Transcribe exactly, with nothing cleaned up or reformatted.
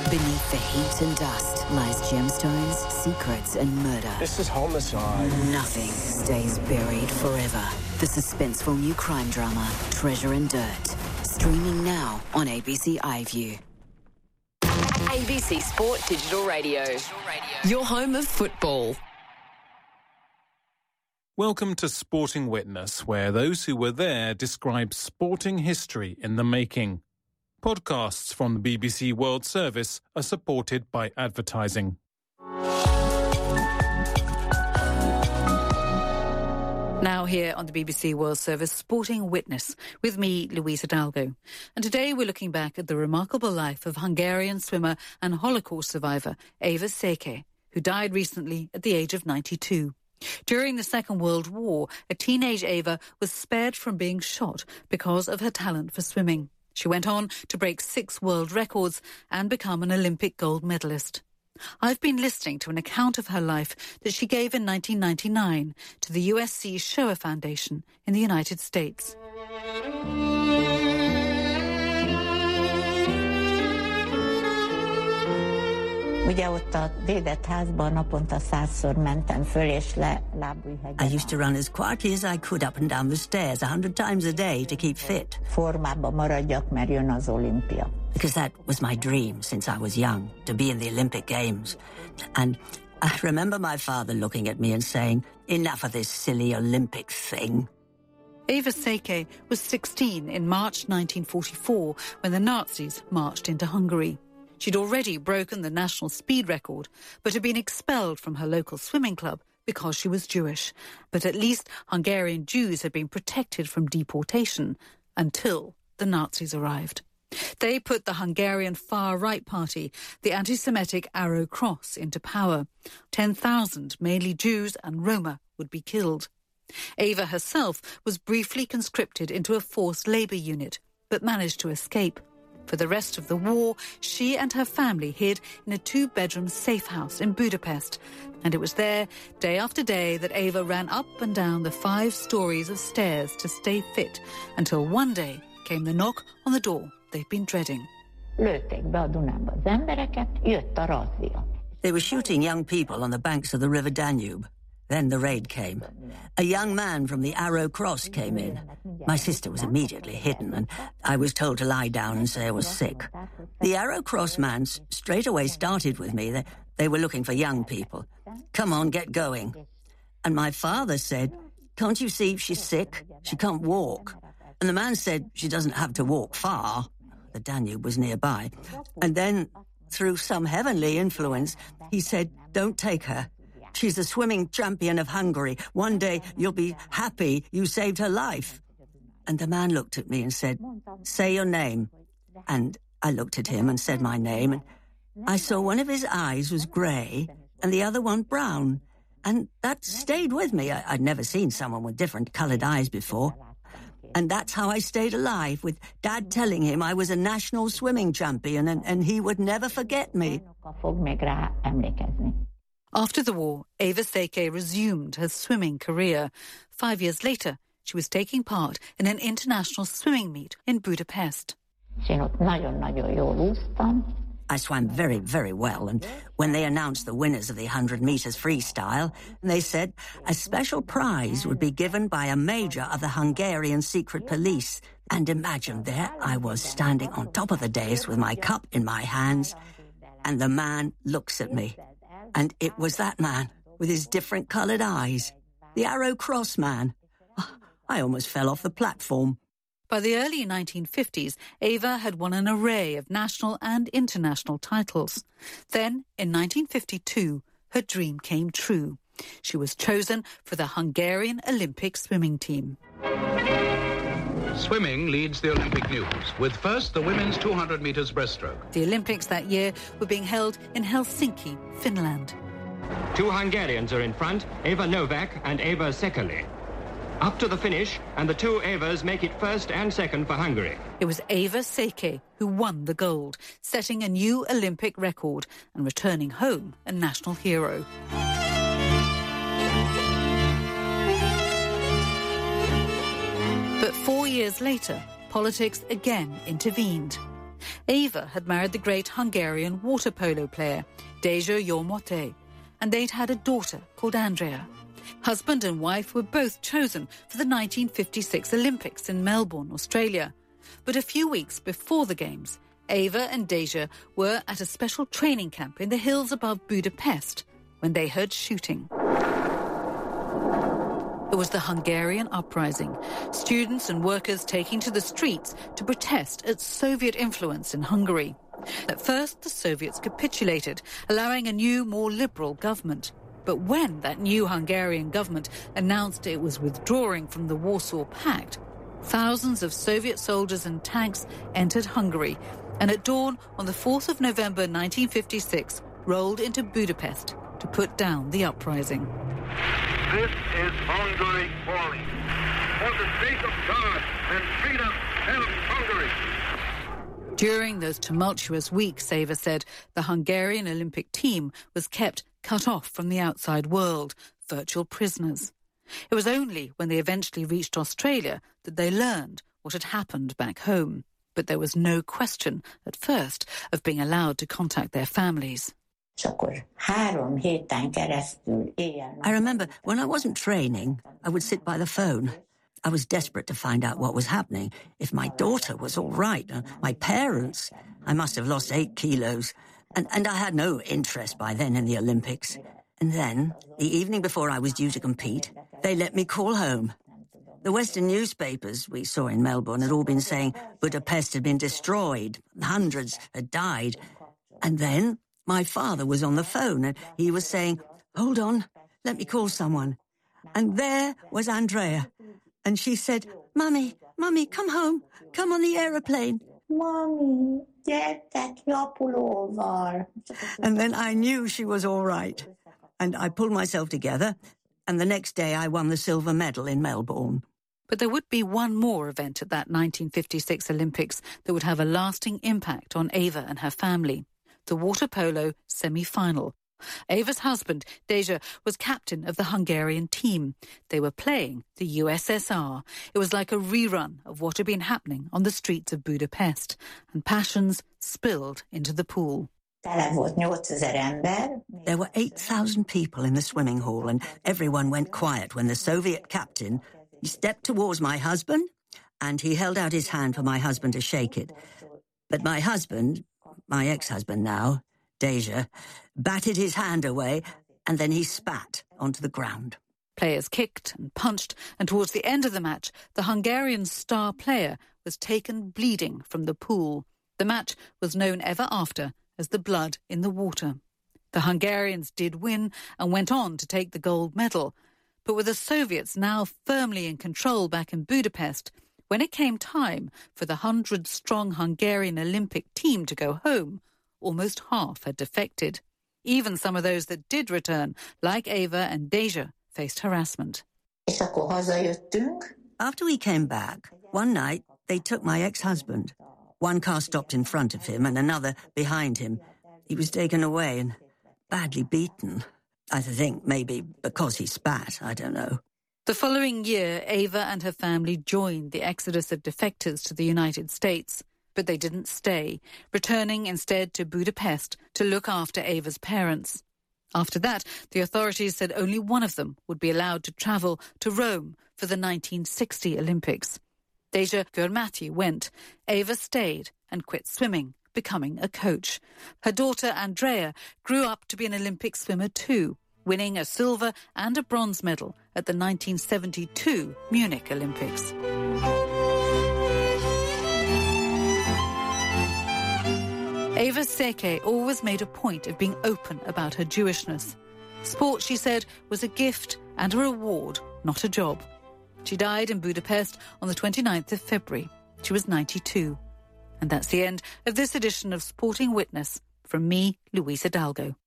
Beneath the heat and dust lies gemstones, secrets, and murder. This is homicide. Nothing stays buried forever. The suspenseful new crime drama, Treasure and Dirt. Streaming now on A B C iView. A B C Sport Digital Radio. Your home of football. Welcome to Sporting Witness, where those who were there describe sporting history in the making. Podcasts from the B B C World Service are supported by advertising. Now here on the B B C World Service, Sporting Witness, with me, Louisa Dalgo. And today we're looking back at the remarkable life of Hungarian swimmer and Holocaust survivor Eva Székely, who died recently at the age of ninety-two. During the Second World War, a teenage Eva was spared from being shot because of her talent for swimming. She went on to break six world records and become an Olympic gold medalist. I've been listening to an account of her life that she gave in nineteen ninety-nine to the U S C Shoah Foundation in the United States. Ugye ott a védett házban naponta százszor mentem föl és le lábújhegyen. I used to run as quietly as I could up and down the stairs a hundred times a day to keep fit. Formában maradjak, mert jön az olimpia. Because that was my dream since I was young, to be in the Olympic Games. And I remember my father looking at me and saying, enough of this silly Olympic thing. Eva Székely was sixteen in March nineteen forty-four when the Nazis marched into Hungary. She'd already broken the national speed record, but had been expelled from her local swimming club because she was Jewish. But at least Hungarian Jews had been protected from deportation until the Nazis arrived. They put the Hungarian far-right party, the anti-Semitic Arrow Cross, into power. ten thousand, mainly Jews and Roma, would be killed. Eva herself was briefly conscripted into a forced labour unit, but managed to escape. For the rest of the war, she and her family hid in a two-bedroom safe house in Budapest. And it was there, day after day, that Eva ran up and down the five stories of stairs to stay fit, until one day came the knock on the door they'd been dreading. Lőtték be a Dunába az embereket, jött a razzia. They were shooting young people on the banks of the River Danube. Then the raid came. A young man from the Arrow Cross came in. My sister was immediately hidden, and I was told to lie down and say I was sick. The Arrow Cross man straight away started with me. They, they were looking for young people. Come on, get going. And my father said, can't you see she's sick? She can't walk. And the man said she doesn't have to walk far. The Danube was nearby. And then, through some heavenly influence, he said, don't take her. She's the swimming champion of Hungary. One day you'll be happy you saved her life. And the man looked at me and said, say your name. And I looked at him and said my name. And I saw one of his eyes was grey and the other one brown. And that stayed with me. I, I'd never seen someone with different coloured eyes before. And that's how I stayed alive, with Dad telling him I was a national swimming champion and, and he would never forget me. After the war, Eva Székely resumed her swimming career. Five years later, she was taking part in an international swimming meet in Budapest. I swam very, very well, and when they announced the winners of the one hundred metres freestyle, they said a special prize would be given by a major of the Hungarian secret police. And imagine, there I was standing on top of the dais with my cup in my hands, and the man looks at me. And it was that man, with his different coloured eyes, the Arrow Cross man. I almost fell off the platform. By the early nineteen fifties, Eva had won an array of national and international titles. Then, in nineteen fifty-two, her dream came true. She was chosen for the Hungarian Olympic swimming team. Swimming leads the Olympic news, with first the women's two hundred metres breaststroke. The Olympics that year were being held in Helsinki, Finland. Two Hungarians are in front, Eva Novak and Eva Székely. Up to the finish, and the two Evas make it first and second for Hungary. It was Eva Székely who won the gold, setting a new Olympic record and returning home a national hero. But four years later, politics again intervened. Eva had married the great Hungarian water polo player, Deja Jormote, and they'd had a daughter called Andrea. Husband and wife were both chosen for the nineteen fifty-six Olympics in Melbourne, Australia. But a few weeks before the Games, Eva and Deja were at a special training camp in the hills above Budapest when they heard shooting. It was the Hungarian uprising, students and workers taking to the streets to protest at Soviet influence in Hungary. At first, the Soviets capitulated, allowing a new, more liberal government. But when that new Hungarian government announced it was withdrawing from the Warsaw Pact, thousands of Soviet soldiers and tanks entered Hungary, and at dawn on the fourth of November nineteen fifty-six, rolled into Budapest to put down the uprising. This is Hungary falling. For the sake of God and freedom and Hungary. During those tumultuous weeks, Eva said, the Hungarian Olympic team was kept cut off from the outside world, virtual prisoners. It was only when they eventually reached Australia that they learned what had happened back home. But there was no question, at first, of being allowed to contact their families. I remember when I wasn't training, I would sit by the phone. I was desperate to find out what was happening, if my daughter was all right, uh, my parents. I must have lost eight kilos, and, and I had no interest by then in the Olympics. And then, the evening before I was due to compete, they let me call home. The Western newspapers we saw in Melbourne had all been saying Budapest had been destroyed, hundreds had died. And then my father was on the phone and he was saying, hold on, let me call someone. And there was Andrea. And she said, Mummy, Mummy, come home, come on the aeroplane. Mommy, gyertek repülővel. And then I knew she was all right. And I pulled myself together, and the next day I won the silver medal in Melbourne. But there would be one more event at that nineteen fifty-six Olympics that would have a lasting impact on Eva and her family. The water polo semi-final. Eva's husband, Deja, was captain of the Hungarian team. They were playing the U S S R. It was like a rerun of what had been happening on the streets of Budapest, and passions spilled into the pool. There were eight thousand people in the swimming hall, and everyone went quiet when the Soviet captain, he stepped towards my husband, and he held out his hand for my husband to shake it. But my husband, my ex-husband now, Deja, batted his hand away, and then he spat onto the ground. Players kicked and punched, and towards the end of the match, the Hungarian star player was taken bleeding from the pool. The match was known ever after as the blood in the water. The Hungarians did win and went on to take the gold medal. But with the Soviets now firmly in control back in Budapest, when it came time for the hundred-strong Hungarian Olympic team to go home, almost half had defected. Even some of those that did return, like Eva and Deja, faced harassment. After we came back, one night they took my ex-husband. One car stopped in front of him and another behind him. He was taken away and badly beaten. I think maybe because he spat, I don't know. The following year, Eva and her family joined the exodus of defectors to the United States. But they didn't stay, returning instead to Budapest to look after Eva's parents. After that, the authorities said only one of them would be allowed to travel to Rome for the nineteen sixty Olympics. Deja Jormote went. Eva stayed and quit swimming, becoming a coach. Her daughter Andrea grew up to be an Olympic swimmer too, winning a silver and a bronze medal at the nineteen seventy-two Munich Olympics. Eva Seke always made a point of being open about her Jewishness. Sport, she said, was a gift and a reward, not a job. She died in Budapest on the twenty-ninth of February. She was ninety-two. And that's the end of this edition of Sporting Witness from me, Luisa Dalgo.